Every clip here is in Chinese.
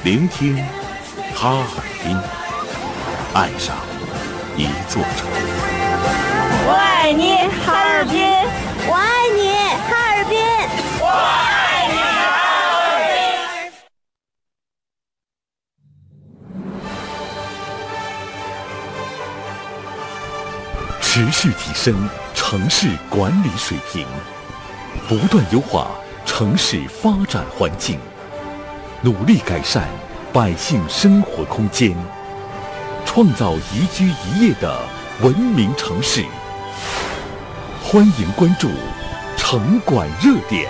聆听哈尔滨，爱上一座城。 我爱你，哈尔滨！ 我爱你，哈尔滨！ 我爱你，哈尔滨！ 持续提升城市管理水平，不断优化城市发展环境，努力改善百姓生活空间，创造宜居宜业的文明城市。欢迎关注城管热点。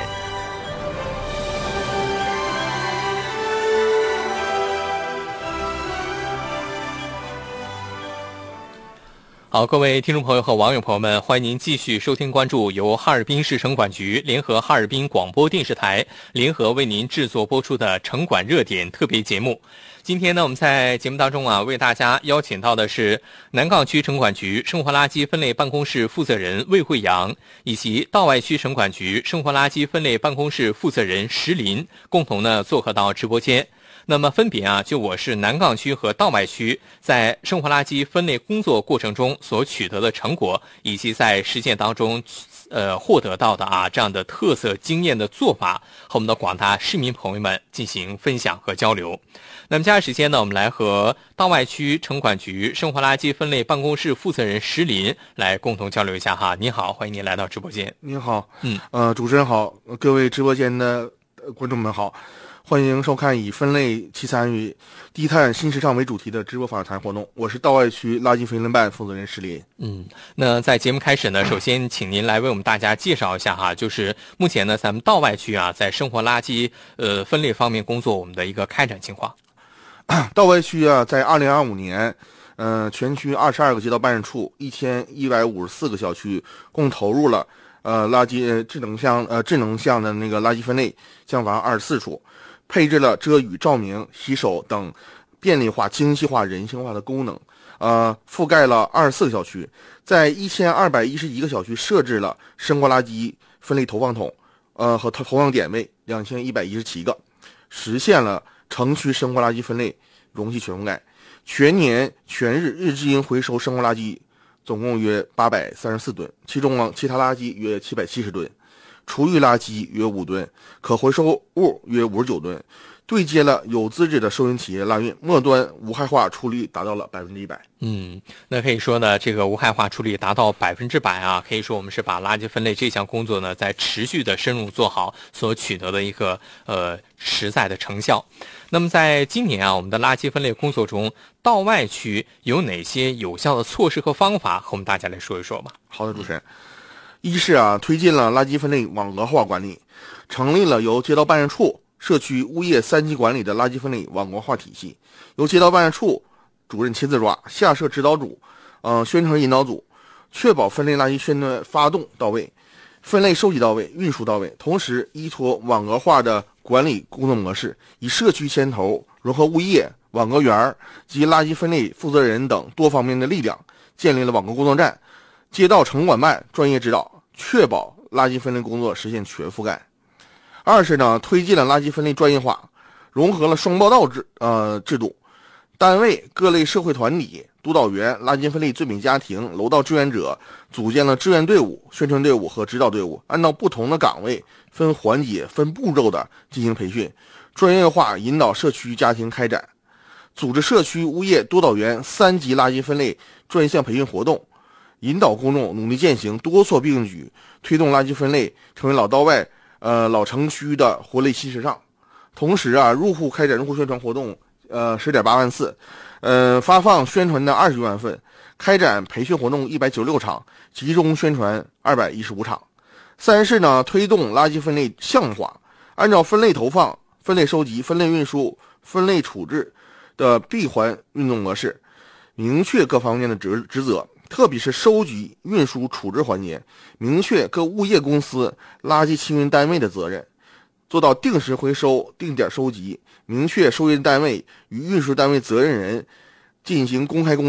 好，各位听众朋友和网友朋友们，欢迎您继续收听关注由哈尔滨市城管局联合哈尔滨广播电视台联合为您制作播出的城管热点特别节目。今天呢，我们在节目当中为大家邀请到的是南岗区城管局生活垃圾分类办公室负责人魏慧阳，以及道外区城管局生活垃圾分类办公室负责人石林，共同呢做客到直播间。那么分别就我市南岗区和道外区在生活垃圾分类工作过程中所取得的成果，以及在实践当中获得到的这样的特色经验的做法，和我们的广大市民朋友们进行分享和交流。那么接下来时间呢，我们来和道外区城管局生活垃圾分类办公室负责人石林来共同交流一下哈。您好，欢迎您来到直播间。 您好，主持人好，各位直播间的观众们好。欢迎收看以分类齐参与、低碳新时尚为主题的直播访谈活动。我是道外区垃圾分类办负责人石林。 那在节目开始呢，首先请您来为我们大家介绍一下哈，就是目前呢咱们道外区在生活垃圾分类方面工作我们的一个开展情况。 道外区在2025年，全区22个街道办事处，1154个小区，共投入了垃圾智能项的那个垃圾分类项房24处。配置了遮雨、照明、洗手等便利化、精细化、人性化的功能，覆盖了24个小区，在1211个小区设置了生活垃圾分类投放桶，和投放点位2117个，实现了城区生活垃圾分类容器全覆盖。全年全日日制应回收生活垃圾总共约834吨，其中其他垃圾约770吨。厨余垃圾约5吨，可回收物约59吨，对接了有资质的收运企业拉运，末端无害化处理达到了100%。 那可以说呢，这个无害化处理达到100%可以说我们是把垃圾分类这项工作呢，在持续的深入做好所取得的一个实在的成效。那么在今年我们的垃圾分类工作中，道外区有哪些有效的措施和方法，和我们大家来说一说吧。 好的，主持人。一是推进了垃圾分类网格化管理，成立了由街道办事处、社区、物业3级管理的垃圾分类网格化体系，由街道办事处主任亲自抓，下设指导组、宣传引导组，确保分类垃圾宣传发动到位，分类收集到位，运输到位。同时依托网格化的管理工作模式，以社区牵头，融合物业、网格员及垃圾分类负责人等多方面的力量，建立了网格工作站，街道城管办专业指导，确保垃圾分类工作实现全覆盖。二是推进了垃圾分类专业化，融合了双报道制度，单位各类社会团体、督导员、垃圾分类最美家庭、楼道志愿者组建了志愿队伍、宣传队伍和指导队伍，按照不同的岗位分环节、分步骤的进行培训，专业化引导社区家庭开展，组织社区物业督导员3级垃圾分类专项培训活动，引导公众努力践行多措并举，推动垃圾分类成为老道外老城区的活力新时尚。同时入户开展入户宣传活动10.8万次，发放宣传的20万份，开展培训活动196场，集中宣传215场。三是推动垃圾分类项目化，按照分类投放、分类收集、分类运输、分类处置的闭环运动模式，明确各方面的职责，特别是收集、运输、处置环节，明确各物业公司、垃圾清运单位的责任，做到定时回收、定点收集，明确收运单位与运输单位责任人进行公开公示，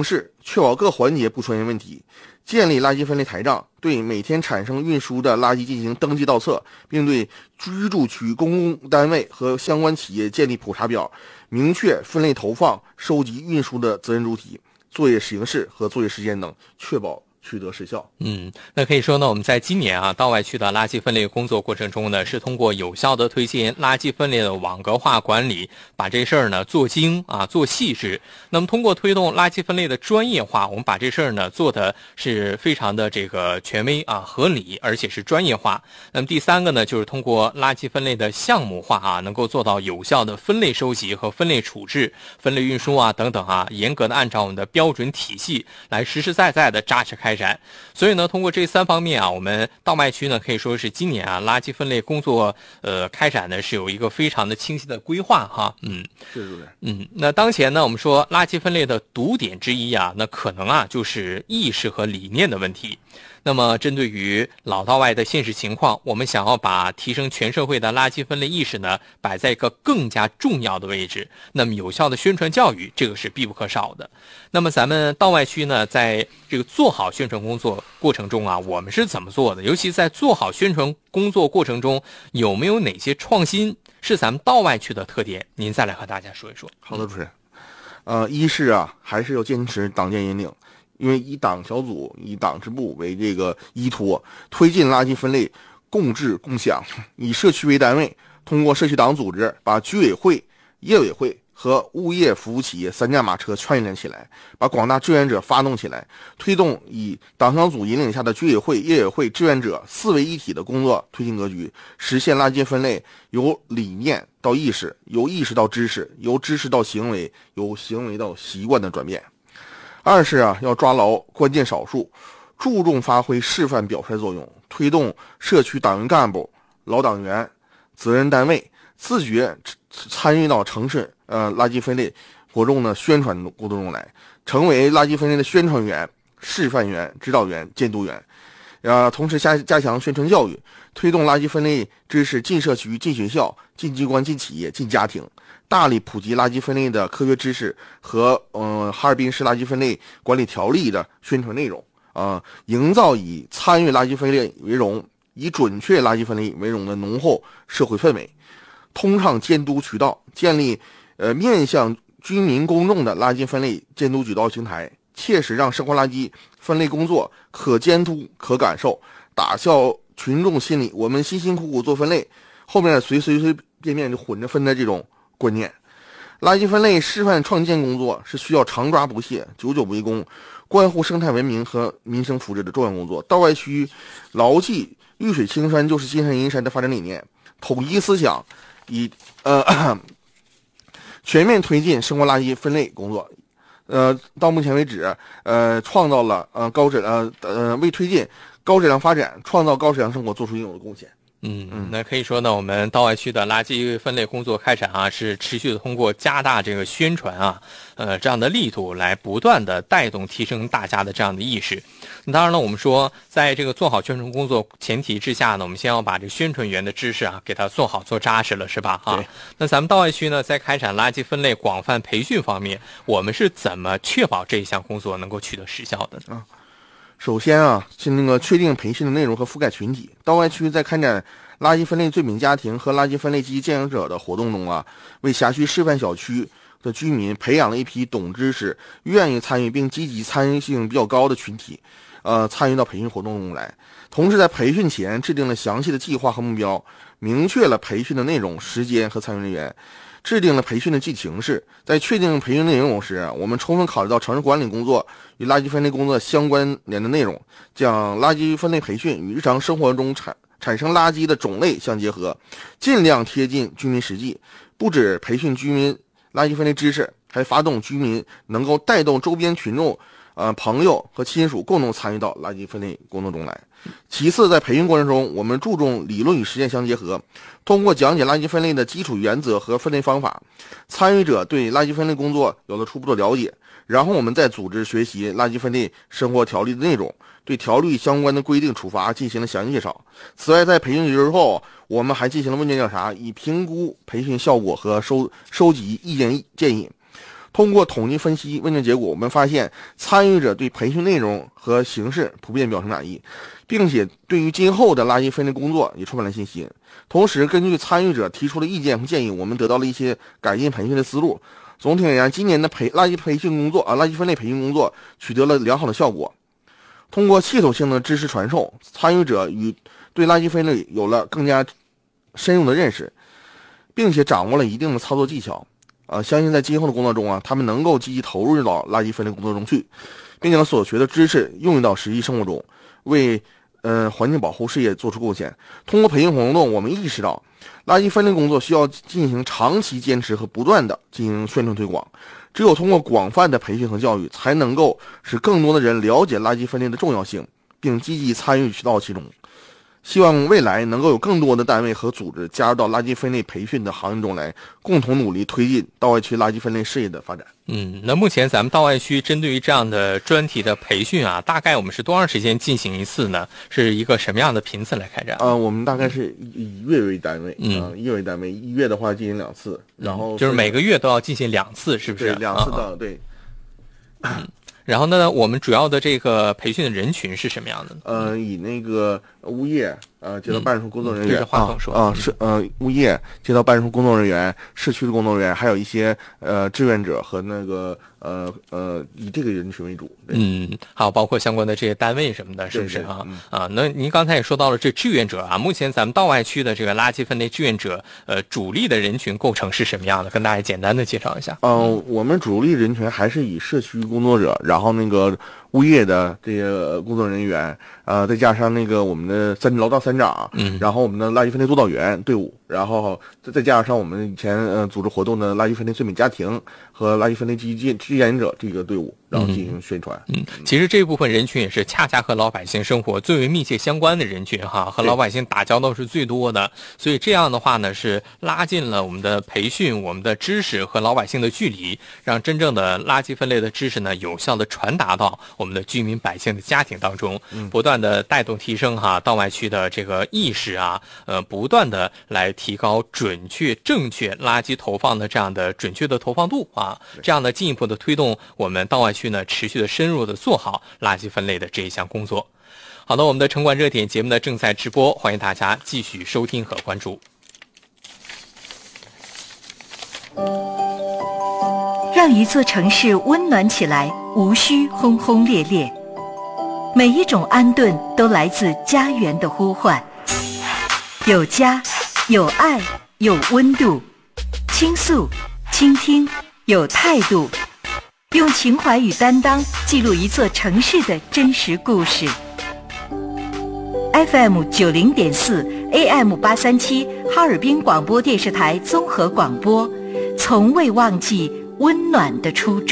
确保各环节不出现问题。建立垃圾分类台账，对每天产生运输的垃圾进行登记倒册，并对居住区、公共单位和相关企业建立普查表，明确分类投放、收集、运输的责任主体、作业形式和作业时间等，确保取得实效。 那可以说呢，我们在今年啊，道外区的垃圾分类工作过程中呢，是通过有效的推进垃圾分类的网格化管理，把这事儿呢做精啊，做细致。那么通过推动垃圾分类的专业化，我们把这事儿呢做的是非常的这个权威啊、合理，而且是专业化。那么第三个呢，就是通过垃圾分类的项目化啊，能够做到有效的分类收集和分类处置、分类运输啊等等啊，严格的按照我们的标准体系来实实在在的扎实开展。所以呢，通过这3方面啊，我们道外区呢可以说是今年啊垃圾分类工作开展呢是有一个非常的清晰的规划哈。 是主任。 那当前呢，我们说垃圾分类的堵点之一啊，那可能啊就是意识和理念的问题。那么针对于老道外的现实情况，我们想要把提升全社会的垃圾分类意识呢摆在一个更加重要的位置，那么有效的宣传教育这个是必不可少的。那么咱们道外区呢在这个做好宣传工作过程中啊，我们是怎么做的？尤其在做好宣传工作过程中，有没有哪些创新是咱们道外区的特点？您再来和大家说一说。 好的，主持人。一是啊，还是要坚持党建引领，因为以党小组、以党支部为这个依托，推进垃圾分类共治共享，以社区为单位，通过社区党组织，把居委会、业委会和物业服务企业3驾马车串联起来，把广大志愿者发动起来，推动以党小组引领下的居委会、业委会、志愿者4为一体的工作推进格局，实现垃圾分类由理念到意识，由意识到知识，由知识到行为，由行为到习惯的转变。二是啊，要抓牢关键少数，注重发挥示范表率作用，推动社区党员干部、老党员、责任单位自觉参与到城市垃圾分类活动的宣传工作中来，成为垃圾分类的宣传员、示范员、指导员、监督员。同时加强宣传教育，推动垃圾分类知识进社区、进学校、进机关、进企业、进家庭，大力普及垃圾分类的科学知识和哈尔滨市垃圾分类管理条例的宣传内容营造以参与垃圾分类为荣、以准确垃圾分类为荣的浓厚社会氛围，通畅监督渠道，建立面向居民公众的垃圾分类监督举报平台，切实让生活垃圾分类工作可监督、可感受，打消群众心里我们辛辛苦苦做分类，后面随便就混着分的这种观念。垃圾分类示范创建工作是需要常抓不懈、久久为功，关乎生态文明和民生福祉的重要工作。道外区牢记绿水青山就是金山银山的发展理念，统一思想，以全面推进生活垃圾分类工作。到目前为止，创造了为推进高质量发展、创造高质量生活做出应有的贡献。 那可以说呢，我们道外区的垃圾分类工作开展啊，是持续的通过加大这个宣传啊，这样的力度来不断的带动提升大家的这样的意识。当然了，我们说在这个做好宣传工作前提之下呢，我们先要把这个宣传员的知识啊给他做好做扎实了，是吧？那咱们道外区呢，在开展垃圾分类广泛培训方面，我们是怎么确保这一项工作能够取得实效的呢？ 首先啊，是确定培训的内容和覆盖群体。道外区在开展垃圾分类罪名家庭和垃圾分类积极践行者的活动中啊，为辖区示范小区的居民培养了一批懂知识、愿意参与并积极参与性比较高的群体，参与到培训活动中来。同时在培训前制定了详细的计划和目标，明确了培训的内容、时间和参与人员，制定了培训的具体形式。在确定培训内容时，我们充分考虑到城市管理工作与垃圾分类工作相关联的内容，将垃圾分类培训与日常生活中产生垃圾的种类相结合，尽量贴近居民实际。不止培训居民垃圾分类知识，还发动居民能够带动周边群众、朋友和亲属共同参与到垃圾分类工作中来。其次，在培训过程中，我们注重理论与实践相结合，通过讲解垃圾分类的基础原则和分类方法，参与者对垃圾分类工作有了初步的了解。然后我们再组织学习垃圾分类生活条例的内容，对条例相关的规定处罚进行了详细介绍。此外，在培训之后，我们还进行了问卷调查，以评估培训效果和收集意见建议。 通过统计分析问卷结果，我们发现参与者对培训内容和形式普遍表示满意，并且对于今后的垃圾分类工作也充满了信心。同时，根据参与者提出的意见和建议，我们得到了一些改进培训的思路。总体而言，今年的垃圾分类培训工作取得了良好的效果。通过系统性的知识传授，参与者对垃圾分类有了更加深入的认识，并且掌握了一定的操作技巧。相信在今后的工作中他们能够积极投入到垃圾分类工作中去，并将所学的知识用于到实际生活中，为环境保护事业做出贡献。通过培训活动，我们意识到垃圾分类工作需要进行长期坚持和不断的进行宣传推广。只有通过广泛的培训和教育，才能够使更多的人了解垃圾分类的重要性，并积极参与到其中。希望未来能够有更多的单位和组织加入到垃圾分类培训的行业中来，共同努力推进稻外区垃圾分类事业的发展。 那目前咱们稻外区针对于这样的专题的培训大概我们是多长时间进行一次呢？是一个什么样的频次来开展？ 我们大概是以月为单位，一月为单位，一月的话进行2次，然后就是每个月都要进行2次，是不是？ 对，2次的，对。 然后呢，我们主要的这个培训的人群是什么样的呢？ 以那个物业街道办事处工作人员， 对着话筒说物业街道办事处工作人员、市区的工作人员，还有一些志愿者和那个以这个人群为主。 还有包括相关的这些单位什么的，是不是那您刚才也说到了这志愿者目前咱们稻外区的这个垃圾分类志愿者主力的人群构成是什么样的？跟大家简单的介绍一下。 我们主力人群还是以社区工作者，然后那个物业的这些工作人员，再加上那个我们的劳动3长，然后我们的垃圾分类督导员队伍，然后再加上我们以前组织活动的垃圾分类最美家庭和垃圾分类积极志愿者这个队伍，然后进行宣传。 其实这部分人群也是恰恰和老百姓生活最为密切相关的人群和老百姓打交道是最多的，所以这样的话呢，是拉近了我们的培训、我们的知识和老百姓的距离，让真正的垃圾分类的知识呢，有效的传达到我们的居民百姓的家庭当中，不断的带动提升稻外区的这个意识不断的来提高准确正确垃圾投放的这样的准确的投放度这样的进一步的推动我们稻外区呢持续的深入的做好垃圾分类的这一项工作。好的，我们的城管热点节目呢正在直播，欢迎大家继续收听和关注。 让一座城市温暖起来，无需轰轰烈烈。每一种安顿都来自家园的呼唤。有家，有爱，有温度。倾诉，倾听，有态度。用情怀与担当记录一座城市的真实故事。FM 90.4 AM 837哈尔滨广播电视台综合广播，从未忘记温暖的初衷。